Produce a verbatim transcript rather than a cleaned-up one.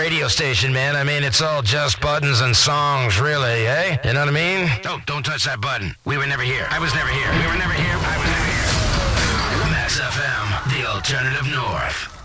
radio station, man. I mean, it's all just buttons and songs, really, eh? You know what I mean? Oh, don't touch that button. We were never here. I was never here. We were never here. I was never here. Max F M, the alternative north.